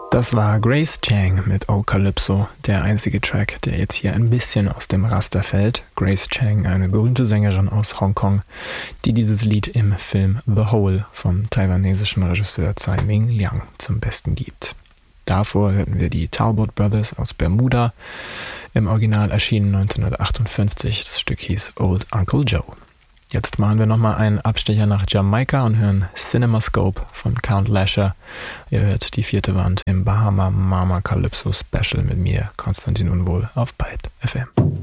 Das war Grace Chang mit Oh Calypso, der einzige Track, der jetzt hier ein bisschen aus dem Raster fällt. Grace Chang, eine berühmte Sängerin aus Hongkong, die dieses Lied im Film The Hole vom taiwanesischen Regisseur Tsai Ming Liang zum Besten gibt. Davor hörten wir die Talbot Brothers aus Bermuda, im Original erschienen 1958. Das Stück hieß Old Uncle Joe. Jetzt machen wir nochmal einen Abstecher nach Jamaika und hören CinemaScope von Count Lasher. Ihr hört die 4. Wand im Bahama Mama Calypso Special mit mir, Konstantin Unwohl, auf Byte FM.